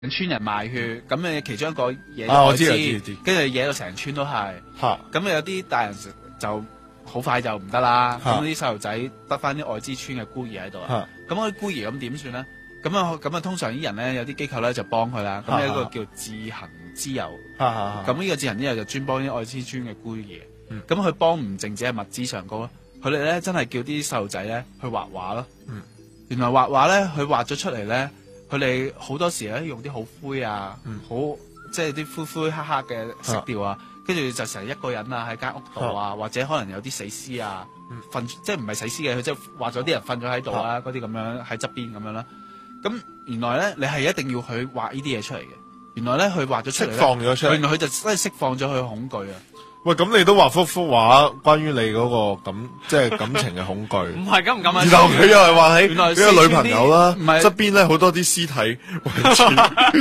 村人賣血，咁你其中一個惹啊我咗知艾滋，跟住惹到成村都係。咁有啲大人就好快就唔得啦，咁啲細路仔得翻啲艾滋村嘅孤兒喺度啊。咁嗰啲孤兒咁點算咧？咁啊，通常啲人咧有啲機構咧就幫佢啦。咁有一個叫自行之友，咁呢個自行之友就專幫啲艾滋村嘅孤兒。咁佢幫唔淨止係物資上高咯，佢哋咧真係叫啲細路仔咧去畫畫咯。原來畫畫咧，佢畫咗出嚟咧，佢哋好多時咧用啲好灰啊，好即係啲灰灰黑黑嘅色調啊，跟住就成日一個人啊喺間屋度啊，或者可能有啲死屍啊，瞓即係唔係死屍嘅，佢即係畫咗啲人瞓咗喺度啊，嗰啲咁樣喺側邊咁樣啦。咁原來咧，你係一定要去畫呢啲嘢出嚟嘅。原來咧，佢畫咗出嚟， 釋放咗出嚟。 原來佢就真係釋放咗佢恐懼啊！ 喂，咁你都畫幅畫關於你嗰個即係感情嘅恐懼。 唔係咁唔咁啊！ 然後佢又係話起原來佢個女朋友啦， 唔係側邊咧好多啲屍體圍住，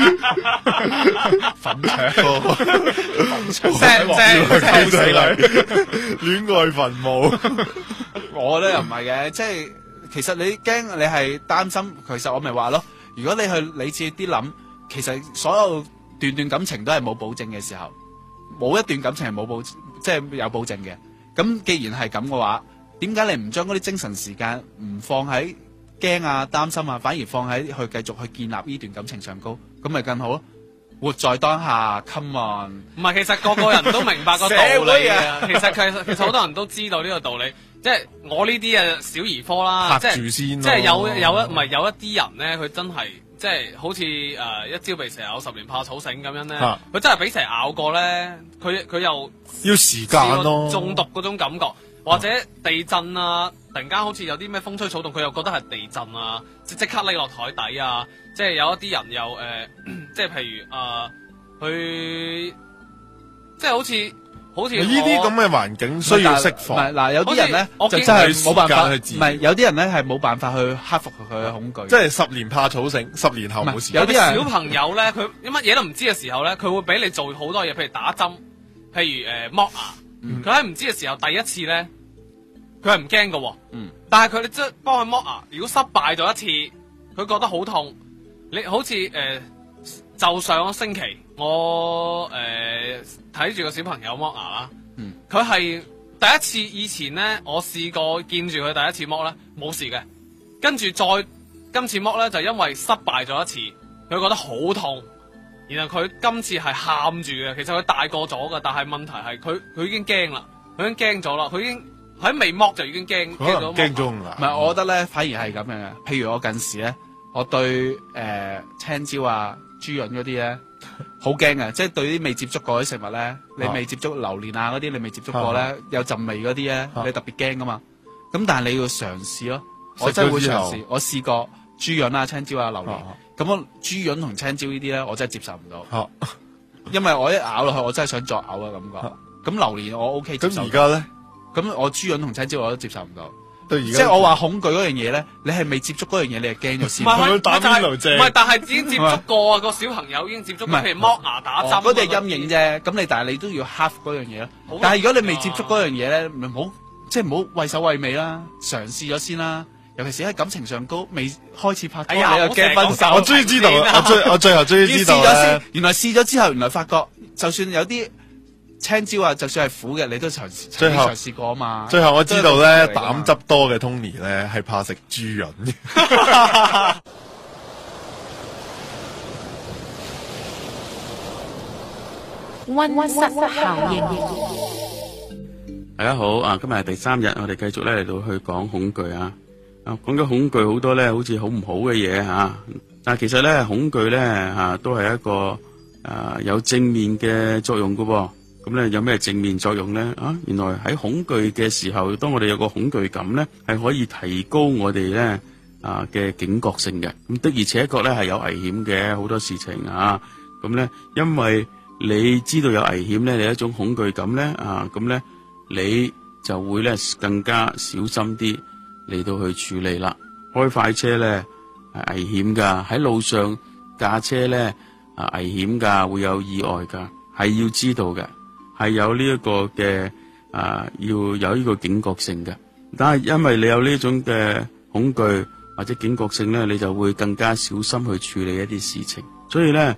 粉腸， 戀愛墳墓。 我咧又唔係嘅，即係其實你驚你係擔心，其實我咪話咯，如果你去理智啲諗，其實所有段感情都係冇保證嘅時候。冇一段感情係冇保，即係有保證嘅。咁既然係咁嘅話，點解你唔將嗰啲精神時間唔放喺驚啊、擔心啊，反而放喺去繼續去建立呢段感情上高，咁咪更好咯？活在當下 ，come on！ 唔係，其實個個人都明白個道理啊。其實好多人都知道呢個道理。即係我呢啲啊小兒科啦， 嚇住先。 即係有一啲人咧，佢真係。即係好似一朝被蛇咬，10年怕草繩咁樣咧，佢真係俾蛇咬過咧，佢又要時間咯， 中毒嗰種感覺，或者地震啊，突然間好似有啲咩風吹草動，佢又覺得係地震啊，即刻匿落台底啊，即係有一啲人又即係譬如佢即係好似呢啲咁嘅環境需要釋放。 唔係嗱，有啲人咧就真係冇辦法，唔係有啲人咧係冇辦法去克服佢嘅恐懼。 即係10年怕草繩，10年後冇事。 有啲小朋友咧，佢乜嘢都唔知嘅時候咧，佢會俾你做好多嘢，譬如打針，譬如剝牙。佢喺唔知嘅時候，第一次咧，佢係唔驚㗎。但係佢即係幫佢剝牙，如果失敗咗一次，佢覺得好痛。你好似就上個星期，我睇住個小朋友剝牙啦，佢係第一次。以前咧，我試過見住佢第一次剝咧冇事嘅，跟住今次剝咧就因為失敗咗一次，佢覺得好痛，然後佢今次係喊住嘅。其實佢大個咗噶，但係問題係佢已經驚啦，佢已經驚咗啦，佢已經喺未剝就已經驚咗啦。 唔係，我覺得咧反而係咁樣嘅。譬如我近時咧，我對青椒啊、豬潤嗰啲咧好驚嘅，即係對啲未接觸過啲食物咧，你未接觸榴蓮啊嗰啲，你未接觸過咧，有陣味嗰啲咧，你特別驚噶嘛。咁但係你要嘗試咯，我真係會嘗試。我試過豬潤啊、青椒啊、榴蓮，咁我豬潤同青椒呢啲咧，我真係接受唔到，因為我一咬落去，我真係想作嘔嘅感覺。咁榴蓮我 OK 接受。 咁而家咧， 咁我豬潤同青椒我都接受唔到。 即係我話恐懼嗰樣嘢咧，你係未接觸嗰樣嘢，你係驚咗先。 唔係，但係已經接觸過啊！個小朋友已經接觸過，譬如剝牙打針， 嗰啲係陰影啫。咁你但係你都要克服嗰樣嘢咯。但係如果你未接觸嗰樣嘢咧，唔好即係唔好畏首畏尾啦，嘗試咗先啦。尤其是喺感情上高，未開始拍拖，你又驚分手。 我終於知道，我最後終於知道咧。 原來試咗之後，原來發覺就算有啲青椒啊，就算係苦嘅，你都嘗試過啊嘛。 最後我知道咧，膽汁多嘅 Tony 咧係怕食豬潤。 溫室效應。 大家好啊！今日係第3日，我哋繼續咧嚟到去講恐懼啊！講咗恐懼好多咧，好似好唔好嘅嘢吓，但係其實咧恐懼咧都係一個有正面嘅作用噶噃。咁咧有咩正面作用咧？原來喺恐懼嘅時候，當我哋有個恐懼感咧，係可以提高我哋咧嘅警覺性嘅。咁的而且確咧係有危險嘅好多事情啊！咁咧因為你知道有危險咧，你一種恐懼感咧咁咧你就會咧更加小心啲嚟到去處理啦。開快車咧係危險噶，喺路上駕車咧危險噶，會有意外噶，係要知道嘅。係有呢一個嘅要有呢個警覺性嘅，但係因為你有呢種嘅恐懼或者警覺性咧，你就會更加小心去處理一啲事情。 所以咧